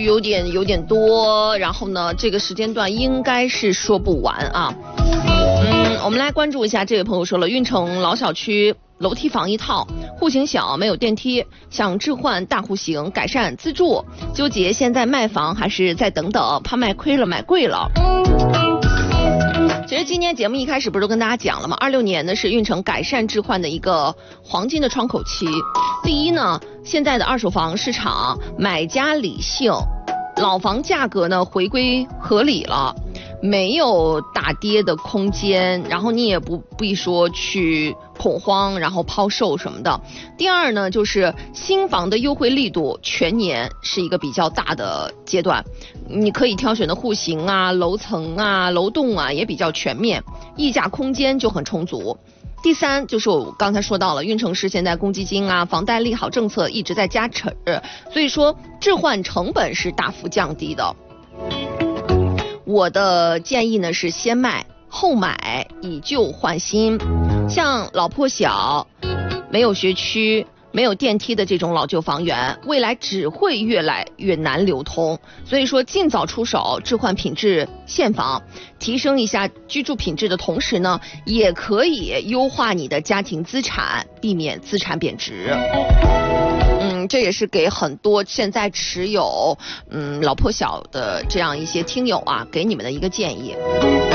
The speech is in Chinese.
区有点多，然后呢，这个时间段应该是说不完啊。我们来关注一下，这位朋友说了，运城老小区楼梯房一套，户型小，没有电梯，想置换大户型，改善自住，纠结现在卖房还是再等等，怕卖亏了买贵了。其实今年节目一开始不是都跟大家讲了吗？26年呢是运城改善置换的一个黄金的窗口期。第一呢，现在的二手房市场买家理性，老房价格呢回归合理了，没有大跌的空间，然后你也不必说去恐慌然后抛售什么的。第二呢，就是新房的优惠力度全年是一个比较大的阶段，你可以挑选的户型啊、楼层啊、楼栋啊也比较全面，溢价空间就很充足。第三就是我刚才说到了，运城市现在公积金啊、房贷利好政策一直在加持，所以说置换成本是大幅降低的。我的建议呢是先卖后买，以旧换新。像老破小、没有学区、没有电梯的这种老旧房源，未来只会越来越难流通。所以说尽早出手置换品质现房，提升一下居住品质的同时呢，也可以优化你的家庭资产，避免资产贬值。这也是给很多现在持有老破小的这样一些听友啊，给你们的一个建议。